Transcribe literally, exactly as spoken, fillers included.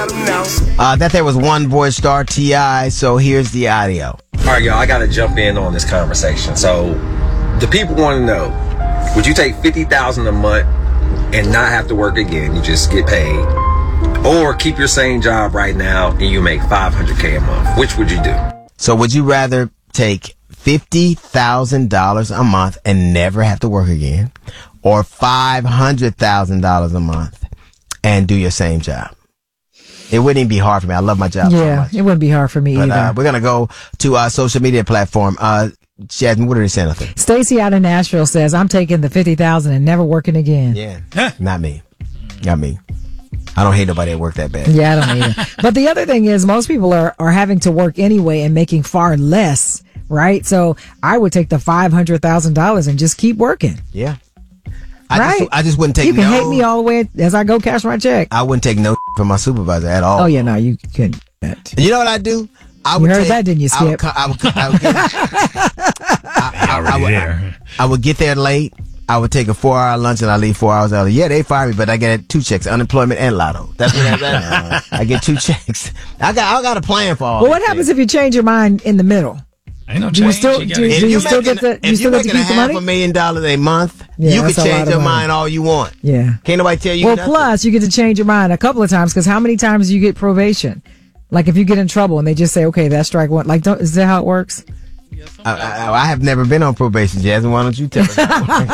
Uh, that there was One Boy Star T I, so here's the audio. All right, y'all, I got to jump in on this conversation. So the people want to know, would you take fifty thousand dollars a month and not have to work again? You just get paid. Or keep your same job right now and you make five hundred K a month. Which would you do? So would you rather take fifty thousand dollars a month and never have to work again, or five hundred thousand dollars a month and do your same job? It wouldn't even be hard for me. I love my job yeah, so much. It wouldn't be hard for me but, either. Uh, we're going to go to our social media platform. Uh, Jasmine, what are they saying out there? Stacy out of Nashville says, I'm taking the fifty thousand dollars and never working again. Yeah. Not me. Not me. I don't hate nobody at work that bad. Yeah, I don't either. But the other thing is, most people are, are having to work anyway and making far less, right? So I would take the five hundred thousand dollars and just keep working. Yeah. I right? Just, I just wouldn't take You can no, hate me all the way as I go cash my check. I wouldn't take no from my supervisor at all. Oh, yeah, no, you couldn't. You know what I do? I you would heard take, that, didn't you, Skip? I would, I would, I would, I, I, I, would, I, I would get there late. I would take a four-hour lunch and I leave four hours early. Yeah, they fire me, but I get two checks: unemployment and lotto. That's what that is. I get two checks. I got, I got a plan for all. Well, what happens things. if you change your mind in the middle? Ain't no do you change. still, You do, gotta- do If you you're still making, get the? You if still you're get to making a keep the half money? a million dollars a month, Yeah, you can that's a lot change of your money. mind all you want. Yeah. Can't nobody tell you. Well, nothing. plus you get to change your mind a couple of times, because how many times do you get probation? Like if you get in trouble and they just say, okay, that's strike one. Like, don't, is that how it works? I, I, I have never been on probation, Jasmine. Why don't you tell us?